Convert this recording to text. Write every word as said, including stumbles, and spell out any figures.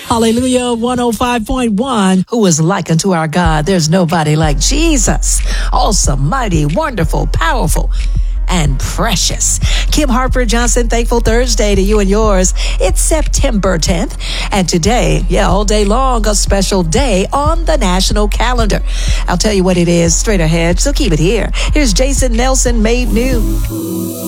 Hallelujah, one oh five point one. Who is like unto our God? There's nobody like Jesus. Awesome, mighty, wonderful, powerful, and precious. Kim Harper Johnson, thankful Thursday to you and yours. It's September tenth, and today, yeah, all day long, a special day on the national calendar. I'll tell you what it is straight ahead, so keep it here. Here's Jason Nelson, Made New.